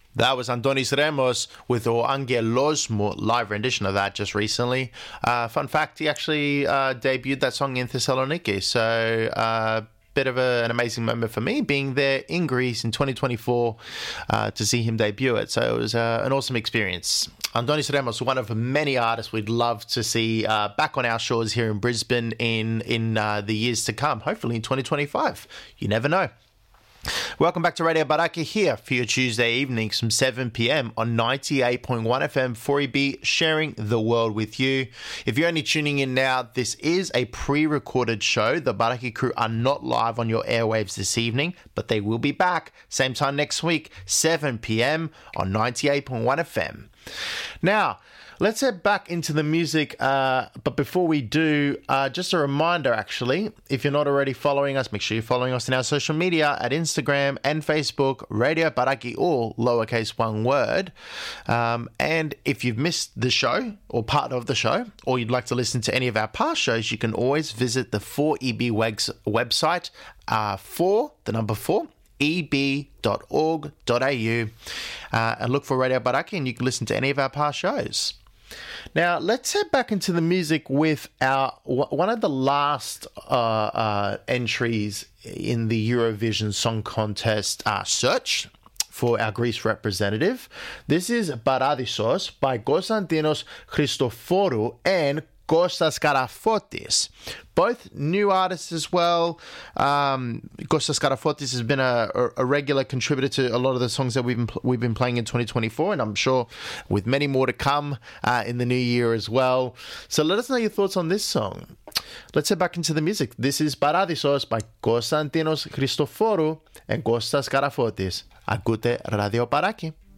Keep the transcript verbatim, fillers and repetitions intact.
That was Andonis Remos with O Angelosmo live rendition of that just recently. Uh, fun fact, he actually uh, debuted that song in Thessaloniki. So, uh, bit of a, an amazing moment for me being there in Greece in twenty twenty-four uh, to see him debut it. So, it was uh, an awesome experience. Andonis Remos, one of many artists we'd love to see uh, back on our shores here in Brisbane in, in uh, the years to come, hopefully in twenty twenty-five. You never know. Welcome back to Radio Baraki here for your Tuesday evenings from seven p.m. on ninety-eight point one F M four E B, sharing the world with you. If you're only tuning in now, this is a pre-recorded show. The Baraki crew are not live on your airwaves this evening, but they will be back same time next week, seven p.m. on ninety-eight point one F M. Now, let's head back into the music, uh, but before we do, uh, just a reminder actually, if you're not already following us, make sure you're following us in our social media at Instagram and Facebook, Radio Baraki, all lowercase one word. Um, and if you've missed the show or part of the show, or you'd like to listen to any of our past shows, you can always visit the four E B website, uh, for the number four, e b dot org dot a u, uh, and look for Radio Baraki and you can listen to any of our past shows. Now, let's head back into the music with our one of the last uh, uh, entries in the Eurovision Song Contest uh, search for our Greece representative. This is Paradisos by Konstantinos Christoforou and Kostas Karafotis, both new artists as well. Um, Kostas Karafotis has been a, a regular contributor to a lot of the songs that we've been, we've been playing in twenty twenty-four, and I'm sure with many more to come uh, in the new year as well. So let us know your thoughts on this song. Let's head back into the music. This is Paradisos by Konstantinos Christoforou and Kostas Karafotis. Ακούτε Radio Baraki.